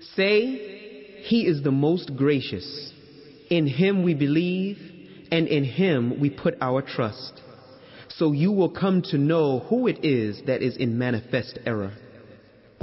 Say, He is the most gracious. In Him we believe, and in Him we put our trust. So you will come to know who it is that is in manifest error.